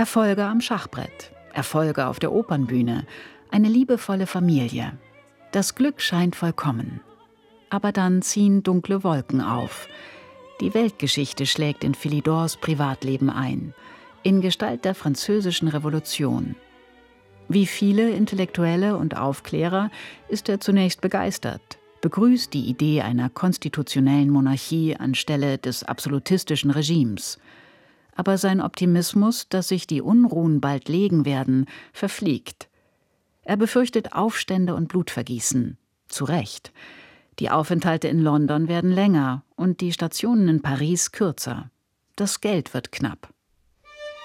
Erfolge am Schachbrett, Erfolge auf der Opernbühne, eine liebevolle Familie. Das Glück scheint vollkommen. Aber dann ziehen dunkle Wolken auf. Die Weltgeschichte schlägt in Philidors Privatleben ein, in Gestalt der Französischen Revolution. Wie viele Intellektuelle und Aufklärer ist er zunächst begeistert, begrüßt die Idee einer konstitutionellen Monarchie anstelle des absolutistischen Regimes. Aber sein Optimismus, dass sich die Unruhen bald legen werden, verfliegt. Er befürchtet Aufstände und Blutvergießen. Zu Recht. Die Aufenthalte in London werden länger und die Stationen in Paris kürzer. Das Geld wird knapp.